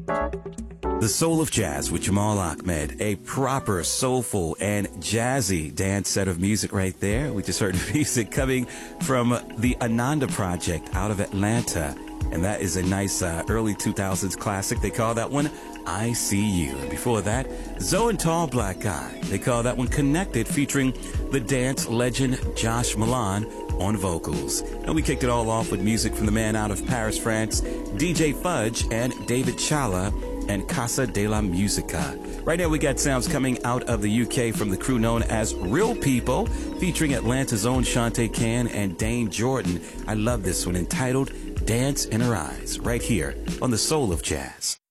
The Soul of Jazz with Jamal Ahmed, a proper soulful and jazzy dance set of music right there. We just heard music coming from the Ananda Project out of Atlanta, and that is a nice early 2000s classic. They call that one I See You. And before that, Zoe and Tall Black Guy. They call that one Connected, featuring the dance legend Josh Milan on vocals. And we kicked it all off with music from the man out of Paris, France, DJ Fudge and David Chala and Casa de la Musica. Right now we got sounds coming out of the UK from the crew known as Real People, featuring Atlanta's own Shantae Khan and Dane Jordan. I love this one, entitled Dance in Her Eyes, right here on The Soul of Jazz.